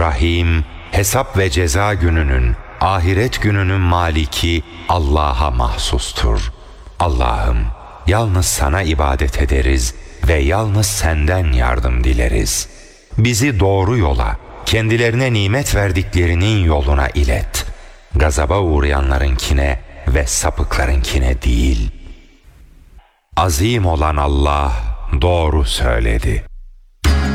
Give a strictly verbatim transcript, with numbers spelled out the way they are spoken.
Rahim, hesap ve ceza gününün, ahiret gününün maliki Allah'a mahsustur. Allah'ım, yalnız sana ibadet ederiz ve yalnız senden yardım dileriz. Bizi doğru yola, kendilerine nimet verdiklerinin yoluna ilet. Gazaba uğrayanlarınkine ve sapıklarınkine değil. Azim olan Allah doğru söyledi.